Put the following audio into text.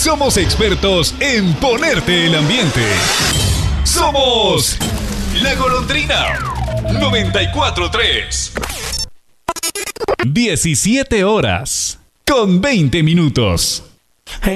somos expertos en ponerte el ambiente. Somos La Golondrina 94.3. 17 horas con 20 minutos.